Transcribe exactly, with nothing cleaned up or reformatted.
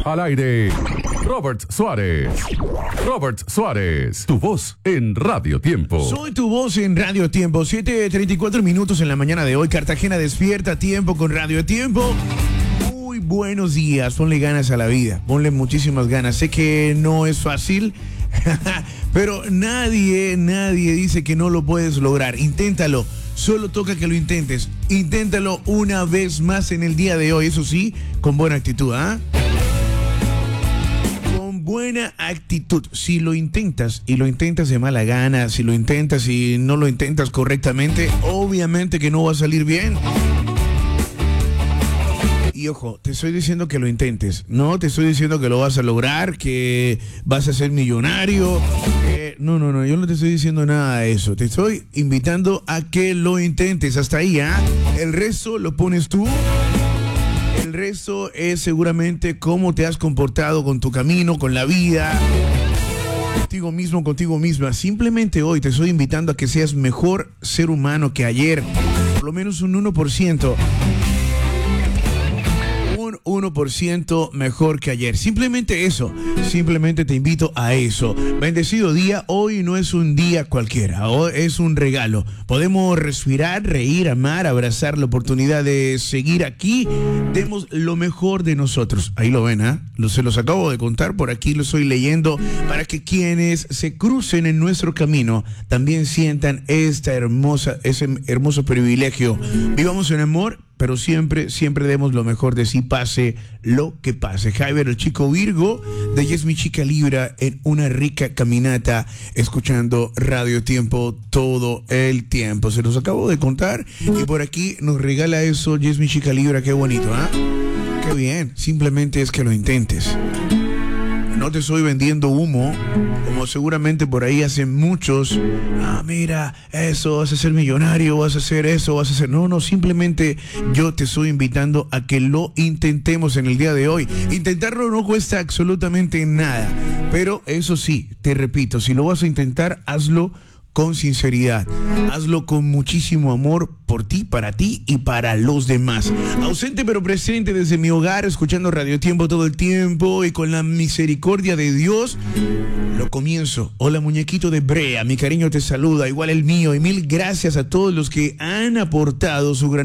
Al aire, Robert Suárez. Robert Suárez, tu voz en Radio Tiempo. Soy tu voz en Radio Tiempo. siete treinta y cuatro minutos en la mañana de hoy. Cartagena despierta a tiempo con Radio Tiempo. Muy buenos días. Ponle ganas a la vida. Ponle muchísimas ganas. Sé que no es fácil, pero nadie, nadie dice que no lo puedes lograr. Inténtalo. Solo toca que lo intentes. Inténtalo una vez más en el día de hoy. Eso sí, con buena actitud, ¿ah? ¿eh? Buena actitud. Si lo intentas y lo intentas de mala gana, si lo intentas y no lo intentas correctamente, obviamente que no va a salir bien. Y ojo, te estoy diciendo que lo intentes, no te estoy diciendo que lo vas a lograr, que vas a ser millonario. Que... No, no, no, yo no te estoy diciendo nada de eso. Te estoy invitando a que lo intentes. Hasta ahí, ¿ah? ¿eh? El resto lo pones tú. El resto es seguramente cómo te has comportado con tu camino, con la vida, contigo mismo, contigo misma. Simplemente hoy te estoy invitando a que seas mejor ser humano que ayer, por lo menos un uno por ciento. Un uno por ciento mejor que ayer. Simplemente eso. Simplemente te invito a eso. Bendecido día. Hoy no es un día cualquiera. Hoy es un regalo. Podemos respirar, reír, amar, abrazar la oportunidad de seguir aquí. Demos lo mejor de nosotros. Ahí lo ven, ¿ah? ¿eh? Se los acabo de contar. Por aquí lo estoy leyendo para que quienes se crucen en nuestro camino también sientan esta hermosa, ese hermoso privilegio. Vivamos en amor, pero siempre, siempre demos lo mejor de sí, pase lo que pase. Javier, el chico Virgo, de Ella es mi chica Libra, en una rica caminata, escuchando Radio Tiempo todo el tiempo. Se los acabo de contar y por aquí nos regala eso, Ella es mi chica Libra, qué bonito, ¿ah? ¿eh? Qué bien, simplemente es que lo intentes. No te estoy vendiendo humo, como seguramente por ahí hacen muchos. Ah, mira, eso, vas a ser millonario, vas a hacer eso, vas a hacer... No, no, simplemente yo te estoy invitando a que lo intentemos en el día de hoy. Intentarlo no cuesta absolutamente nada, pero eso sí, te repito, si lo vas a intentar, hazlo con sinceridad, hazlo con muchísimo amor por ti, para ti y para los demás. Ausente pero presente desde mi hogar, escuchando Radio Tiempo todo el tiempo y con la misericordia de Dios, lo comienzo. Hola muñequito de Brea, mi cariño te saluda, igual el mío, y mil gracias a todos los que han aportado su gran